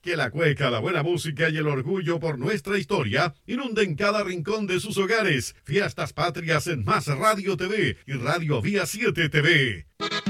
Que la cueca, la buena música y el orgullo por nuestra historia inunden cada rincón de sus hogares. Fiestas Patrias en Más Radio TV y Radio Vía 7 TV.